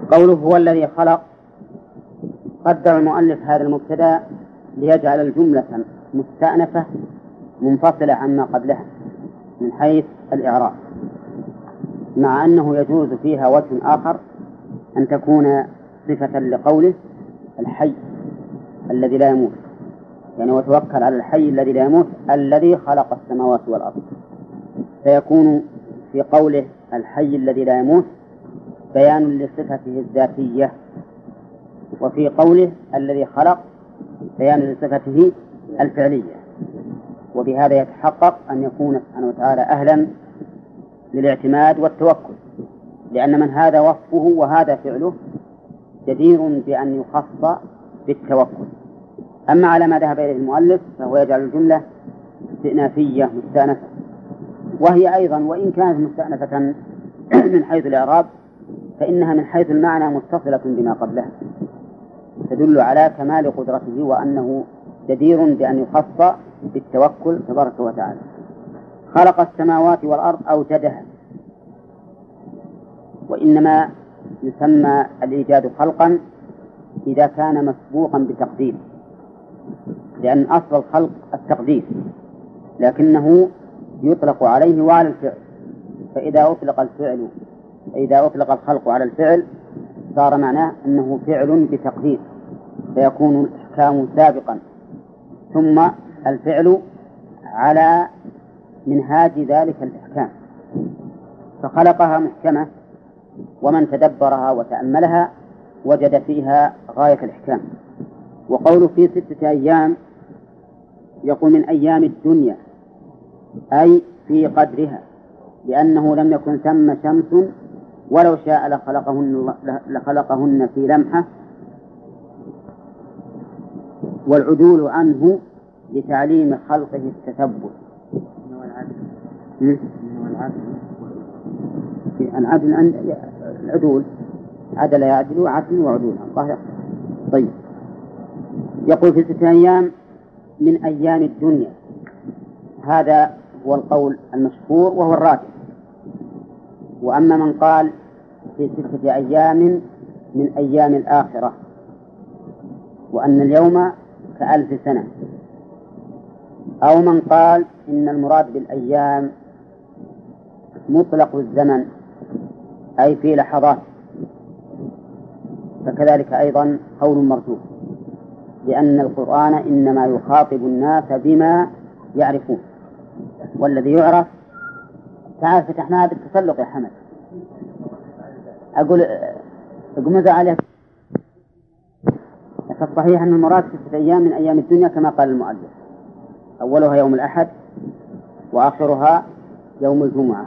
قوله هو الذي خلق، قدر المؤلف هذا المبتدأ ليجعل الجملة مستأنفة منفصلة عما قبلها من حيث الإعراب، مع أنه يجوز فيها وجه آخر أن تكون صفة لقوله الحي الذي لا يموت، يعني وتوكل على الحي الذي لا يموت الذي خلق السماوات والأرض، فيكون في قوله الحي الذي لا يموت بيان لصفته الذاتية، وفي قوله الذي خلق بيان لصفته الفعلية. وبهذا يتحقق أن يكون سبحانه وتعالى أهلا للاعتماد والتوكل، لأن من هذا وصفه وهذا فعله جدير بأن يخص بالتوكل. أما على ما ذهب إليه المؤلف فهو يجعل الجملة استئنافية مستأنفة، وهي أيضا وإن كانت مستأنفة من حيث الإعراب فإنها من حيث المعنى متصلة بما قبلها، تدل على كمال قدرته وأنه جدير بأن يخص بالتوكل تبارك وتعالى. خلق السماوات والأرض أوجدها، وإنما يسمى الإيجاد خلقا إذا كان مسبوقا بتقدير، لأن أصل الخلق التقدير، لكنه يطلق عليه وعلى الفعل، فإذا أطلق الخلق على الفعل صار معناه أنه فعل بتقدير، فيكون الإحكام سابقا ثم الفعل على منهاج ذلك الإحكام، فخلقها محكمة، ومن تدبرها وتأملها وجد فيها غاية الإحكام. وقوله في 6 أيام يقول من أيام الدنيا أي في قدرها، لأنه لم يكن ثم شمس ولو شاء لخلقهن في لمحة، والعدول عنه لتعليم خلقه التثبت. العدول عدل يعدل عدل وعدول ظاهر. طيب، يقول في 6 أيام من أيام الدنيا، هذا هو القول المشهور وهو الراجح. وأما من قال في 6 أيام من أيام الآخرة، وأن اليوم ك1000 سنة، أو من قال إن المراد بالأيام مطلق الزمن أي في لحظات، فكذلك أيضا قول مرجوح، لأن القرآن إنما يخاطب الناس بما يعرفون، والذي يعرف تعال فتحناها بالتسلق يا حمد. أقول ماذا عليك؟ فالصحيح أن المراد 6 أيام من أيام الدنيا كما قال المؤلف، أولها يوم الأحد وآخرها يوم الجمعة،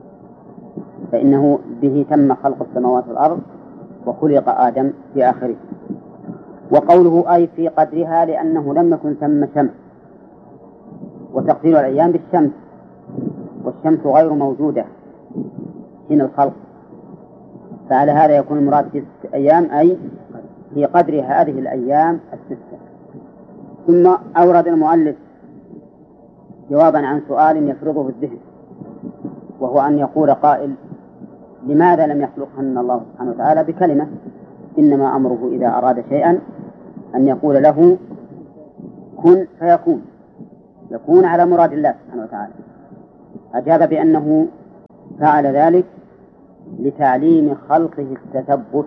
فإنه به تم خلق السماوات والأرض وخلق آدم في آخره. وقوله أي في قدرها لأنه لم يكن ثم شمس، وتقدير الأيام بالشمس، والشمس غير موجودة حين الخلق، فعلى هذا يكون المراد في 6 أيام أي في قدر هذه الأيام 6. ثم أورد المؤلف جوابا عن سؤال يفرضه الذهن، وهو أن يقول قائل لماذا لم يخلقهن الله سبحانه وتعالى بكلمة؟ إنما أمره إذا أراد شيئا أن يقول له كن فيكون، يكون على مراد الله سبحانه وتعالى. أجاب بأنه فعل ذلك لتعليم خلقه التثبت.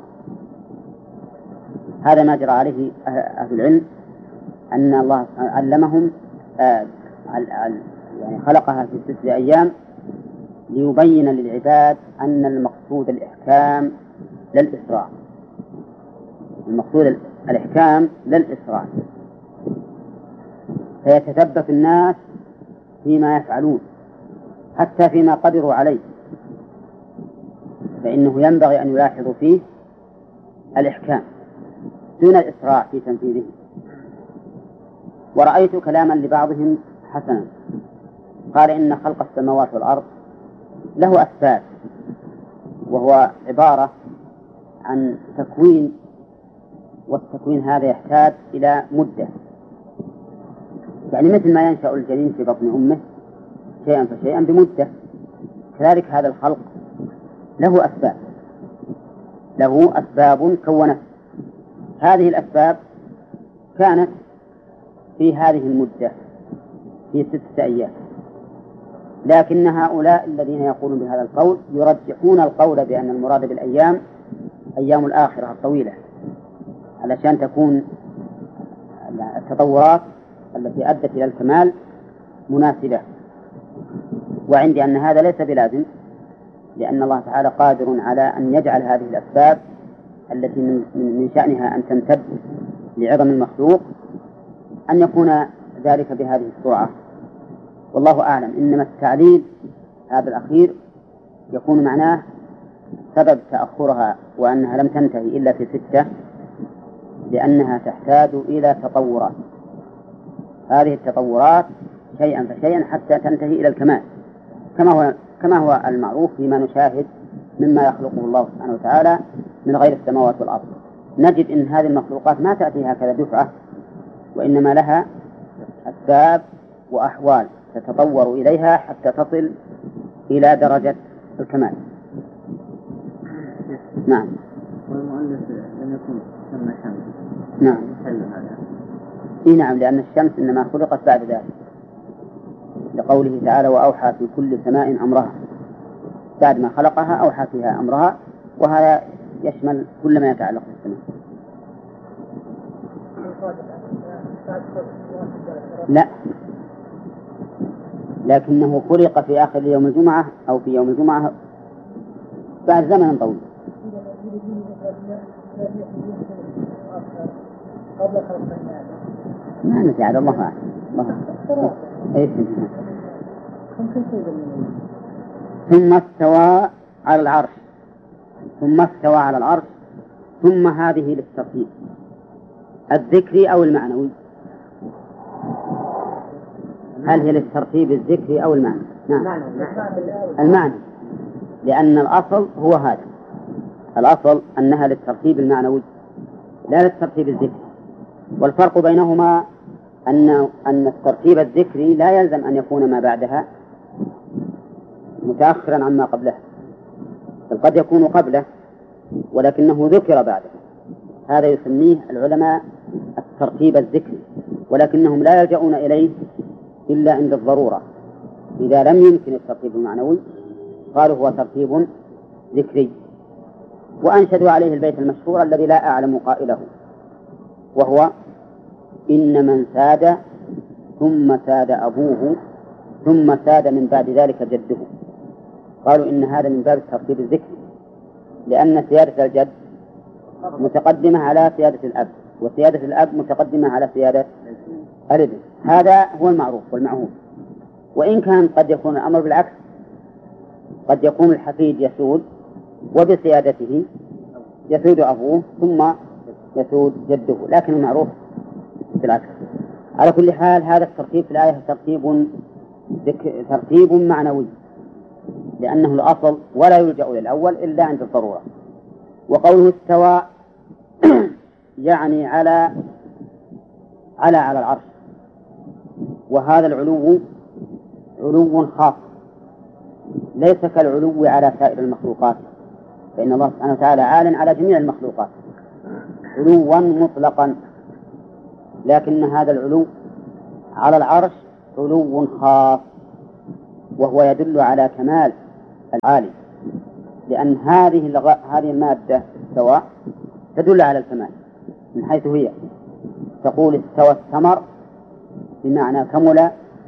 هذا ما جرى عليه أهل العلم، أن الله علمهم يعني خلقها في 6 أيام ليبين للعباد أن المقصود الإحكام للإسراع، المقصود الإحكام للإسراع، فيتثبت الناس فيما يفعلون حتى فيما قدروا عليه، فإنه ينبغي أن يلاحظوا فيه الإحكام دون الإسراع في تنفيذه. ورأيت كلاما لبعضهم حسنا، قال إن خلق السماوات والأرض له أسباب، وهو عبارة عن تكوين، والتكوين هذا يحتاج إلى مدة، يعني مثل ما ينشأ الجنين في بطن أمه شيئا فشيئا بمدة، كذلك هذا الخلق له أسباب، له أسباب كونته. هذه الأسباب كانت في هذه المدة في 6 أيام، لكن هؤلاء الذين يقولون بهذا القول يرجحون القول بأن المراد بالأيام أيام الآخرة الطويلة، علشان تكون التطورات التي أدت إلى الكمال مناسبة. وعندي أن هذا ليس بلازم، لأن الله تعالى قادر على أن يجعل هذه الأسباب التي من شأنها أن تمتد لعظم المخلوق أن يكون ذلك بهذه السرعة. والله أعلم. إنما التعليل هذا الأخير يكون معناه سبب تأخرها وأنها لم تنتهي إلا في 6 لأنها تحتاج إلى تطورات. هذه التطورات شيئا فشيئا حتى تنتهي إلى الكمال، كما هو المعروف فيما نشاهد مما يخلقه الله سبحانه وتعالى من غير السماوات والأرض. نجد إن هذه المخلوقات ما تأتي هكذا دفعة، وإنما لها أسباب وأحوال تتطور إليها حتى تصل إلى درجة الكمال. نعم. والمؤلف لم يكن ثم شمس. نعم. هذا. نعم، لأن الشمس إنما خلقت بعد ذلك، لقوله تعالى وأوحى في كل سماء أمرها. بعد ما خلقها أوحى فيها أمرها، وهذا يشمل كل ما يتعلق بالسماء. لا، لكنه خلق في آخر يوم الجمعة أو في يوم الجمعة بعد زمن طويل. ما نسي على الله أعلم. ثم استوى على العرش. ثم استوى على العرش. ثم هذه للترتيب الذكري أو المعنوي. هل هي للترتيب الذكري أو المعنى؟ نعم، المعنى، لأن الأصل هو هذا. الأصل أنها للترتيب المعنوي لا للترتيب الذكري. والفرق بينهما أن الترتيب الذكري لا يلزم أن يكون ما بعدها متأخرا عما قبله، بل قد يكون قبله ولكنه ذكر بعده. هذا يسميه العلماء الترتيب الذكري، ولكنهم لا يلجؤون إليه إلا عند الضرورة. إذا لم يمكن الترتيب المعنوي قالوا هو ترتيب ذكري. وأنشدوا عليه البيت المشهور الذي لا أعلم قائله، وهو إن من ساد ثم ساد أبوه ثم ساد من بعد ذلك جده. قالوا إن هذا من باب الترتيب الذكري، لأن سيادة الجد متقدمة على سيادة الأب، وسيادة الأب متقدمة على سيادة الابن. هذا هو المعروف والمعهود. وإن كان قد يكون الأمر بالعكس، قد يكون الحفيد يسود وبسيادته يسود أبوه ثم يسود جده، لكن المعروف بالعكس. على كل حال هذا الترتيب في الآية ترتيب معنوي، لأنه الأصل ولا يلجأ للأول إلا عند الضرورة. وقوله استوى يعني على العرش، وهذا العلو علو خاص ليس كالعلو على سائر المخلوقات، فإن الله سبحانه وتعالى عال على جميع المخلوقات علوا مطلقا، لكن هذا العلو على العرش علو خاص، وهو يدل على كمال العالي، لأن هذه المادة سواء تدل على الكمال من حيث هي. تقول استوى الثمر بمعنى كمل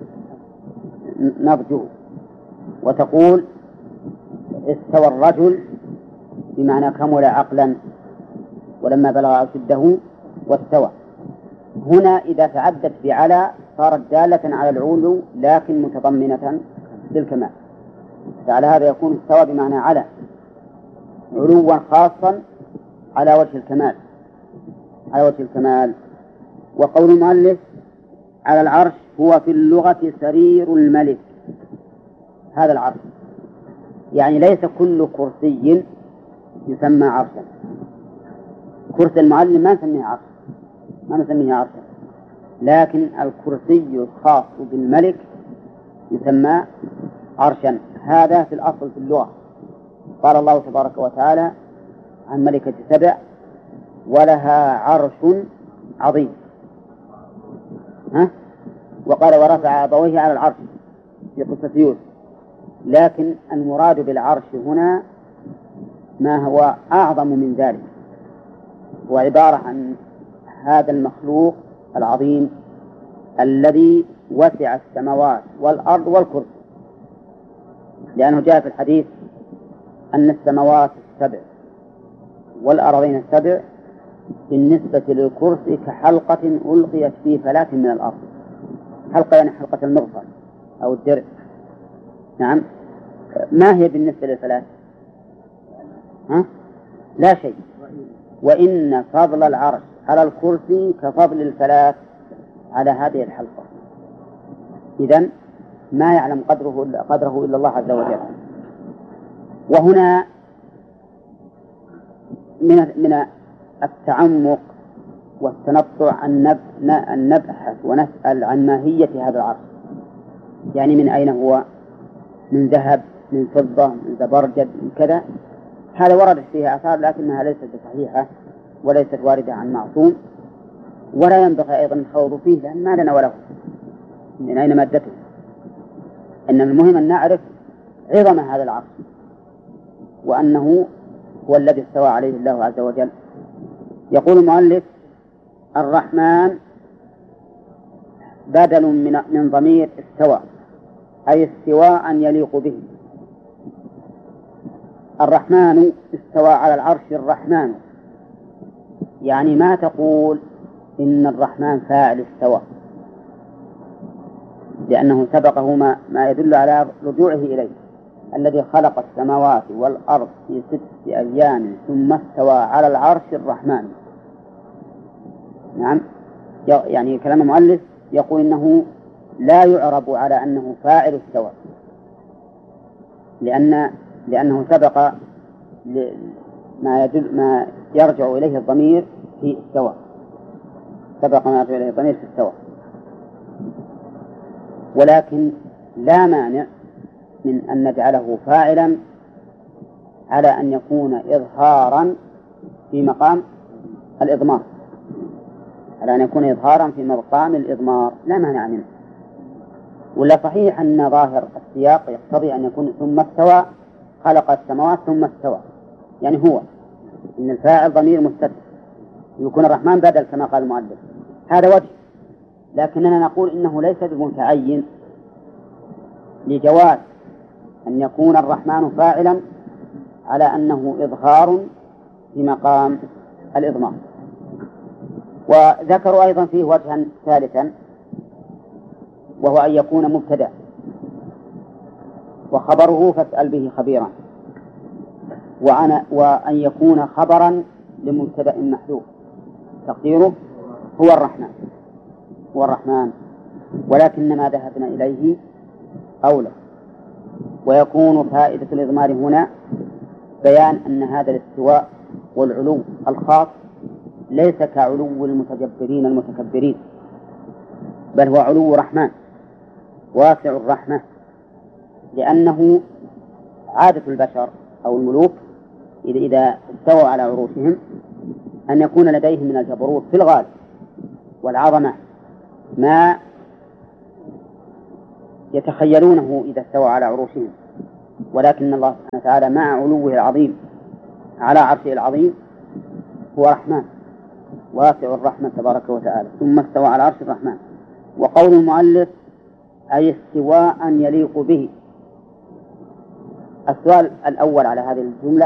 نضجه، وتقول استوى الرجل بمعنى كمل عقلا ولما بلغ أشده واستوى. هنا إذا تعدت بعلى صارت دالة على العلو لكن متضمنة للكمال، فعلى هذا يكون استوى بمعنى على علوا خاصا على وجه الكمال. وقول المؤلف على العرش هو في اللغة سرير الملك. هذا العرش يعني ليس كل كرسي يسمى عرشا. كرسي المعلم ما نسميه عرشا، لكن الكرسي الخاص بالملك يسمى عرشا. هذا في الأصل في اللغة. قال الله تبارك وتعالى عن ملكة سبع ولها عرش عظيم. وقال ورفع أبويه على العرش في قصة يوسف، لكن المراد بالعرش هنا ما هو أعظم من ذلك، هو عبارة عن هذا المخلوق العظيم الذي وسع السماوات والأرض والكرسي، لأنه جاء في الحديث أن السماوات السبع والأرضين السبع بالنسبة للكرسي كحلقة ألقيت في فلاة من الأرض. حلقة يعني حلقة المغفر أو الدرع. نعم. ما هي بالنسبة للفلاة؟ لا شيء. وإن فضل العرش على الكرسي كفضل الفلاة على هذه الحلقة. إذن ما يعلم قدره إلا الله عز وجل. وهنا من التعمق والتنطع أن نبحث ونسأل عن ماهية هذا العرش، يعني من أين هو، من ذهب، من فضة، من زبرجد، من كذا. هذا وردت فيها آثار لكنها ليست صحيحة وليست واردة عن معصوم، ولا ينبغي أيضا الخوض فيه لأن ما لنا وله من أين مادته. إن المهم أن نعرف عظم هذا العرش وأنه هو الذي استوى عليه الله عز وجل. يقول المؤلف الرحمن بدل من ضمير استوى، أي استواء يليق به. الرحمن استوى على العرش الرحمن، يعني ما تقول إن الرحمن فاعل استوى، لأنه سبقه ما يدل على رجوعه إليه، الذي خلق السماوات والأرض في 6 أيام ثم استوى على العرش الرحمن. نعم. يعني كلام المؤلف يقول إنه لا يعرب على أنه فاعل استوى، لأنه سبق ما يرجع إليه الضمير في استوى، سبق ما يرجع إليه الضمير في استوى. ولكن لا مانع من أن نجعله فاعلا على أن يكون إظهارا في مقام الإضمار، على أن يكون إظهارا في مقام الإضمار، لا مانع منه. ولا صحيح أن ظاهر السياق يقتضي أن يكون ثم استوى خلق السماوات ثم استوى، يعني هو إن الفاعل ضمير مستتر يكون الرحمن بدل كما قال المؤلف، هذا وجه. لكننا نقول إنه ليس بمتعين لجواز أن يكون الرحمن فاعلا على أنه إظهار في مقام الإضمار. وذكروا أيضا فيه وجها ثالثا، وهو أن يكون مبتدأ وخبره فاسأل به خبيرا، وأن يكون خبرا لمبتدأ محذوف تقديره هو الرحمن، هو الرحمن، ولكن ما ذهبنا إليه أولى. ويكون فائدة الإضمار هنا بيان أن هذا الاستواء والعلو الخاص ليس كعلو المتجبرين المتكبرين، بل هو علو رحمن واسع الرحمة، لأنه عادة البشر أو الملوك إذا استووا على عروشهم أن يكون لديهم من الجبروت في الغالب والعظمة ما يتخيلونه إذا استوى على عروشهم، ولكن الله سبحانه وتعالى مع علوه العظيم على عرشه العظيم هو رحمن واسع الرحمة تبارك وتعالى، ثم استوى على عرش الرحمن. وقول المؤلف أي استواء يليق به. السؤال الأول على هذه الجملة